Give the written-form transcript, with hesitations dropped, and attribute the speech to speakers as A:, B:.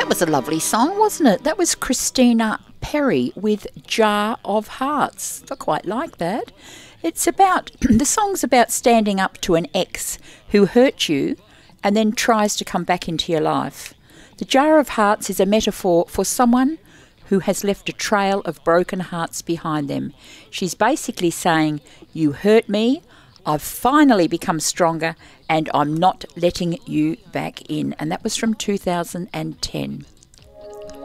A: That was a lovely song, wasn't it? That was Christina Perry with Jar of Hearts. I quite like that. It's about, the song's about standing up to an ex who hurt you and then tries to come back into your life. The Jar of Hearts is a metaphor for someone who has left a trail of broken hearts behind them. She's basically saying, you hurt me, I've finally become stronger, and I'm not letting you back in. And that was from 2010.